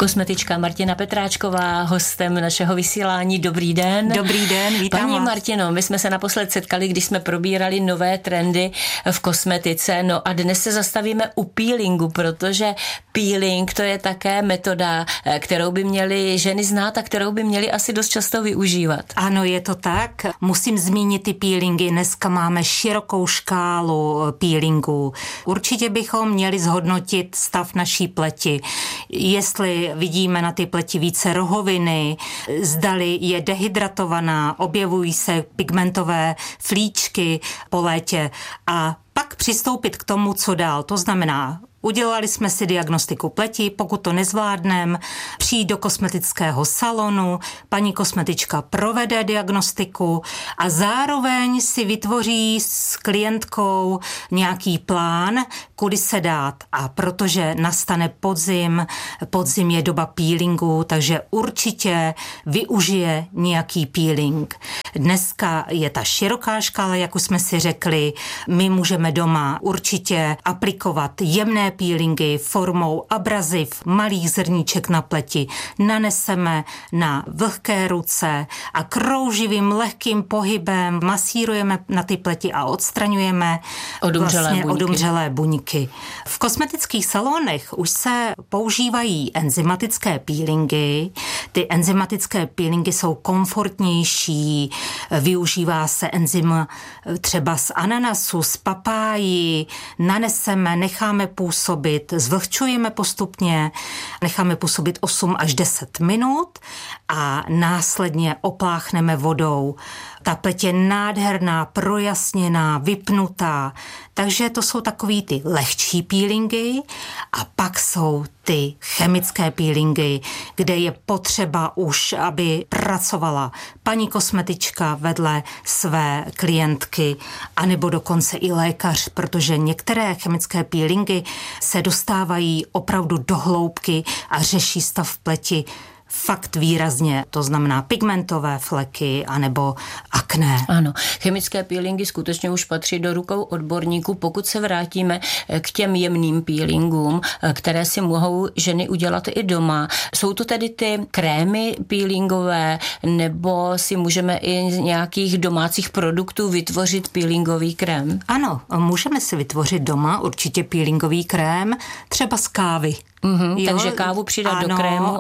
Kosmetička Martina Petráčková, hostem našeho vysílání. Dobrý den. Dobrý den, vítám Paní vás. Martino, my jsme se naposled setkali, když jsme probírali nové trendy v kosmetice, no a dnes se zastavíme u peelingu, protože peeling to je také metoda, kterou by měly ženy znát a kterou by měly asi dost často využívat. Ano, je to tak. Musím zmínit ty peelingy. Dneska máme širokou škálu peelingů. Určitě bychom měli zhodnotit stav naší pleti. Jestli vidíme na ty pleti více rohoviny, zdali je dehydratovaná, objevují se pigmentové flíčky po létě a pak přistoupit k tomu, co dál. To znamená, udělali jsme si diagnostiku pleti, pokud to nezvládneme, přijít do kosmetického salonu, paní kosmetička provede diagnostiku a zároveň si vytvoří s klientkou nějaký plán, kudy se dát. A protože nastane podzim je doba peelingu, takže určitě využije nějaký peeling. Dneska je ta široká škála, jak už jsme si řekli, my můžeme doma určitě aplikovat jemné peelingy formou abraziv malých zrníček na pleti. Naneseme na vlhké ruce a krouživým lehkým pohybem masírujeme na ty pleti a odstraňujeme odumřelé buňky. V kosmetických salonech už se používají enzymatické peelingy. Ty enzymatické peelingy jsou komfortnější, využívá se enzym třeba z ananasu, z papáji, naneseme, necháme působit, zvlhčujeme postupně, necháme působit 8 až 10 minut a následně opláchneme vodou. Ta pleť je nádherná, projasněná, vypnutá, takže to jsou takový ty lehčí peelingy a pak jsou ty chemické peelingy, kde je potřeba už, aby pracovala paní kosmetička vedle své klientky, anebo dokonce i lékař, protože některé chemické peelingy se dostávají opravdu do hloubky a řeší stav pleti fakt výrazně, to znamená pigmentové fleky anebo akné. Ano, chemické peelingy skutečně už patří do rukou odborníků, pokud se vrátíme k těm jemným peelingům, které si mohou ženy udělat i doma. Jsou to tedy ty krémy peelingové, nebo si můžeme i z nějakých domácích produktů vytvořit peelingový krém? Ano, můžeme si vytvořit doma určitě peelingový krém, třeba z kávy. Takže kávu přidat do krému,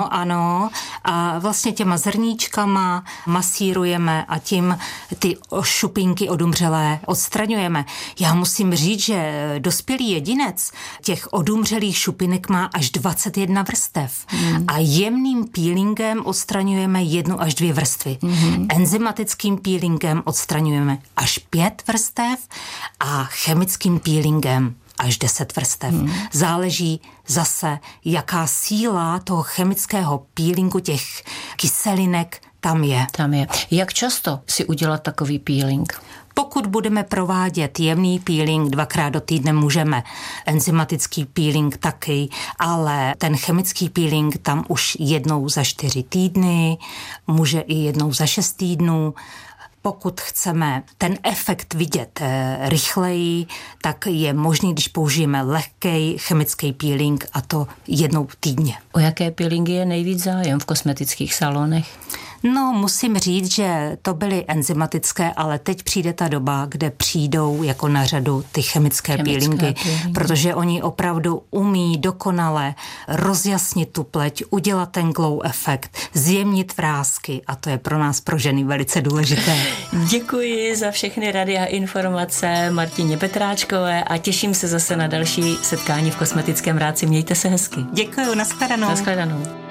ano. A vlastně těma zrníčkama masírujeme a tím ty šupinky odumřelé odstraňujeme. Já musím říct, že dospělý jedinec těch odumřelých šupinek má až 21 vrstev. A jemným peelingem odstraňujeme 1 až 2 vrstvy. Enzymatickým peelingem odstraňujeme až 5 vrstev a chemickým peelingem až 10 vrstev. Záleží zase, jaká síla toho chemického peelingu, těch kyselinek tam je. Jak často si udělat takový peeling? Pokud budeme provádět jemný peeling 2krát do týdne, můžeme. Enzymatický peeling taky, ale ten chemický peeling tam už 1 za 4 týdny, může i 1 za 6 týdnů. Pokud chceme ten efekt vidět rychleji, tak je možný, když použijeme lehký chemický peeling a to 1 týdně. O jaké peelingy je nejvíc zájem v kosmetických salonech? No, musím říct, že to byly enzymatické, ale teď přijde ta doba, kde přijdou jako na řadu ty chemické peelingy, protože oni opravdu umí dokonale rozjasnit tu pleť, udělat ten glow efekt, zjemnit vrásky a to je pro nás, pro ženy, velice důležité. Děkuji za všechny rady a informace Martině Petráčkové a těším se zase na další setkání v Kosmetickém rádci. Mějte se hezky. Děkuji, nashledanou. Nashledanou.